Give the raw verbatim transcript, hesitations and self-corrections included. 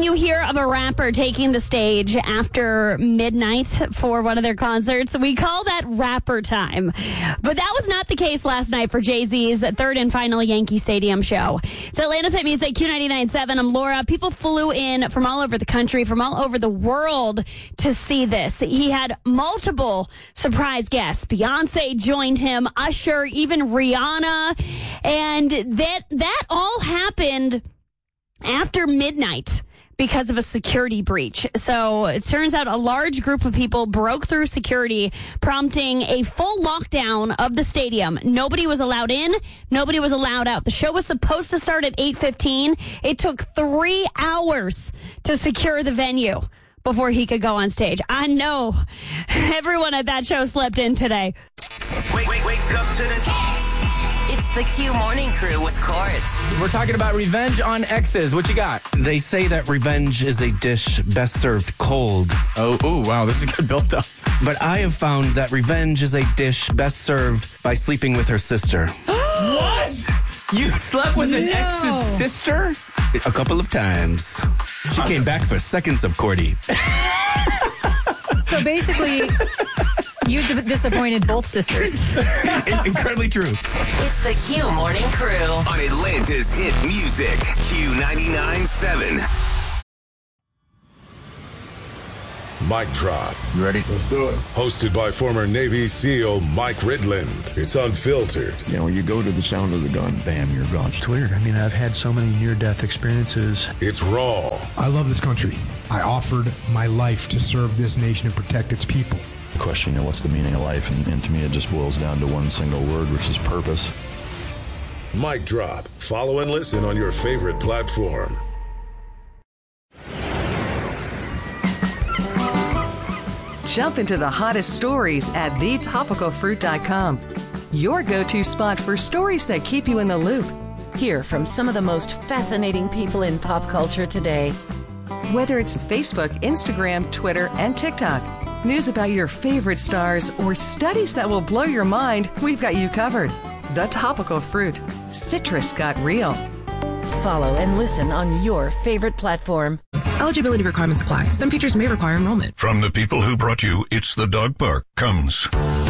you hear of a rapper taking the stage after midnight for one of their concerts, we call that rapper time. But that was not the case last night for Jay-Z's third and final Yankee Stadium show. It's Atlanta's Hit Music, Q ninety-nine point seven. I'm Laura. People flew in from all over the country, from all over the world to see this. He had multiple surprise guests. Beyonce joined him, Usher, even Rihanna. And that that all happened after midnight because of a security breach. So it turns out a large group of people broke through security, prompting a full lockdown of the stadium. Nobody was allowed in. Nobody was allowed out. The show was supposed to start at eight fifteen. It took three hours to secure the venue before he could go on stage. I know everyone at that show slept in today. Wake, wake, wake up to the... It's the Q Morning Crew with Court. We're talking about revenge on exes. What you got? They say that revenge is a dish best served cold. Oh, ooh, wow, this is good built up. But I have found that revenge is a dish best served by sleeping with her sister. What? You slept with an No. ex's sister? A couple of times. She came back for seconds of Cordy. So basically, you d- disappointed both sisters. In- incredibly true. It's the Q Morning Crew on Atlanta's Hit Music, Q ninety-nine point seven. Mic Drop. You ready? Let's do it. Hosted by former Navy SEAL Mike Ridland. It's unfiltered. You know, when you go to the sound of the gun, bam, you're gone. It's weird. I mean, I've had so many near-death experiences. It's raw. I love this country. I offered my life to serve this nation and protect its people. The question, you know, what's the meaning of life? And, and to me, it just boils down to one single word, which is purpose. Mic Drop. Follow and listen on your favorite platform. Jump into the hottest stories at the topical fruit dot com. Your go-to spot for stories that keep you in the loop. Hear from some of the most fascinating people in pop culture today. Whether it's Facebook, Instagram, Twitter, and TikTok, news about your favorite stars, or studies that will blow your mind, we've got you covered. The Topical Fruit. Citrus got real. Follow and listen on your favorite platform. Eligibility requirements apply. Some features may require enrollment. From the people who brought you It's the Dog Park comes